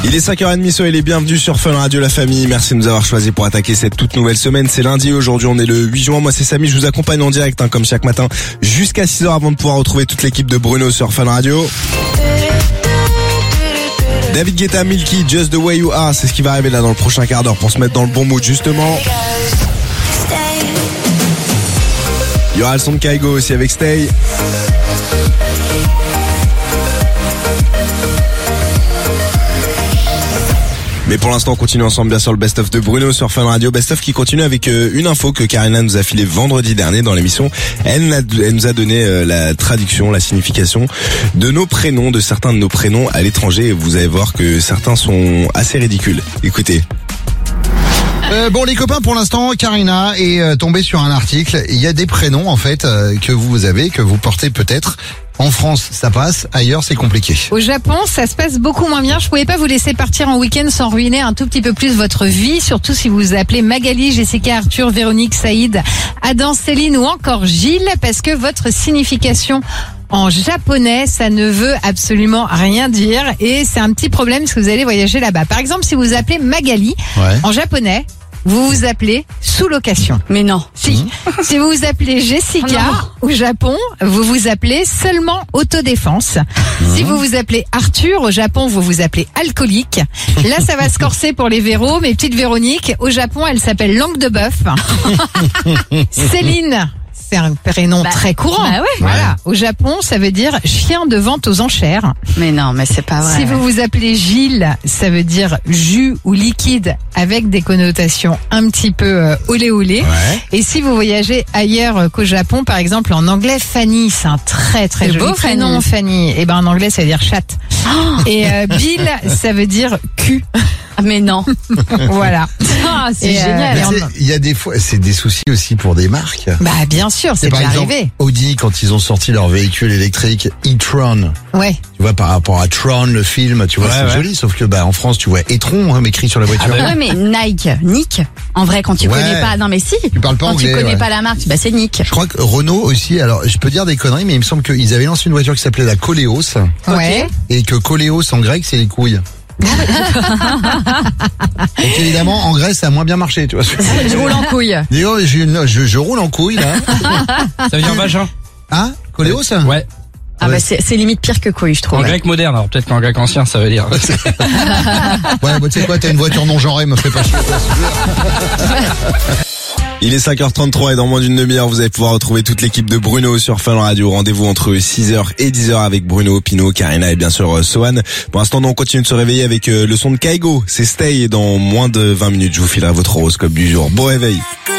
Il est 5h30, soyez les bienvenus sur Fun Radio la famille. Merci de nous avoir choisis pour attaquer cette toute nouvelle semaine. C'est lundi, aujourd'hui on est le 8 juin. Moi c'est Samy, je vous accompagne en direct comme chaque matin jusqu'à 6h avant de pouvoir retrouver toute l'équipe de Bruno sur Fun Radio. David Guetta, Milky, Just the Way You Are, c'est ce qui va arriver là dans le prochain quart d'heure pour se mettre dans le bon mood justement. Il y aura le son de Kaigo aussi avec Stay. Mais pour l'instant, on continue ensemble bien sûr le best-of de Bruno sur Fun Radio. Best-of qui continue avec une info que Karina nous a filée vendredi dernier dans l'émission. Elle nous a donné la traduction, la signification de nos prénoms, de certains de nos prénoms à l'étranger. Et vous allez voir que certains sont assez ridicules. Écoutez. Bon les copains, pour l'instant Karina est tombée sur un article. Il y a des prénoms en fait que vous avez, que vous portez peut-être. En France, ça passe. Ailleurs, c'est compliqué. Au Japon, ça se passe beaucoup moins bien. Je pouvais pas vous laisser partir en week-end sans ruiner un tout petit peu plus votre vie, surtout si vous vous appelez Magali, Jessica, Arthur, Véronique, Saïd, Adam, Céline ou encore Gilles, parce que votre signification en japonais, ça ne veut absolument rien dire et c'est un petit problème si vous allez voyager là-bas. Par exemple, si vous vous appelez Magali, en japonais, vous vous appelez sous-location. Mais non. Si. Si vous vous appelez Jessica, au Japon, vous vous appelez seulement autodéfense. Si vous vous appelez Arthur, au Japon, vous vous appelez alcoolique. Là, ça va se corser pour les Véros. Mes petites Véroniques, au Japon, elle s'appelle langue de bœuf. Céline. C'est un prénom très courant. Bah ouais. Voilà. Au Japon, ça veut dire chien de vente aux enchères. Mais non, mais c'est pas vrai. Si vous vous appelez Gilles, ça veut dire jus ou liquide avec des connotations un petit peu olé olé. Ouais. Et si vous voyagez ailleurs qu'au Japon, par exemple en anglais, Fanny, c'est un très très joli prénom, Fanny. Et ben en anglais, ça veut dire chatte. Oh. Et Bill, ça veut dire cul. Mais non. Voilà. Ah, c'est génial. Il y a des fois, c'est des soucis aussi pour des marques. Bah, bien sûr, c'est déjà arrivé. Audi, quand ils ont sorti leur véhicule électrique e-tron. Ouais. Tu vois, par rapport à Tron, le film, tu vois, c'est joli. Sauf que, en France, tu vois e-tron, écrit sur la voiture. Ah bah ouais, mais Nick. En vrai, quand tu connais pas, non, mais si. Tu parles pas anglais. Quand tu connais pas la marque, c'est Nick. Je crois que Renault aussi, alors, je peux dire des conneries, mais il me semble qu'ils avaient lancé une voiture qui s'appelait la Koleos. Ouais. Et que Koleos en grec, c'est les couilles. Donc évidemment en Grèce ça a moins bien marché, tu vois. Je roule en couille. Je roule en couille là. Ça veut dire vagin. Hein, Koléos? Ouais. Ah bah c'est limite pire que couille, je trouve. En grec moderne, alors peut-être qu'en grec ancien ça veut dire. Ouais, tu sais quoi, t'as une voiture non genrée, me fais pas chier. Il est 5h33 et dans moins d'une demi-heure, vous allez pouvoir retrouver toute l'équipe de Bruno sur Fun Radio. Rendez-vous entre 6h et 10h avec Bruno, Pino, Karina et bien sûr Sohan. Pour l'instant, on continue de se réveiller avec le son de Kaigo. C'est Stay et dans moins de 20 minutes, je vous filerai votre horoscope du jour. Bon réveil.